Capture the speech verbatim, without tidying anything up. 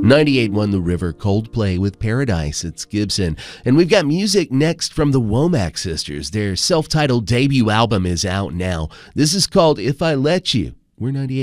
ninety-eight point one The River, Coldplay with Paradise. It's Gibson. And we've got music next from the Womack Sisters. Their self-titled debut album is out now. This is called If I Let You. We're ninety-eight.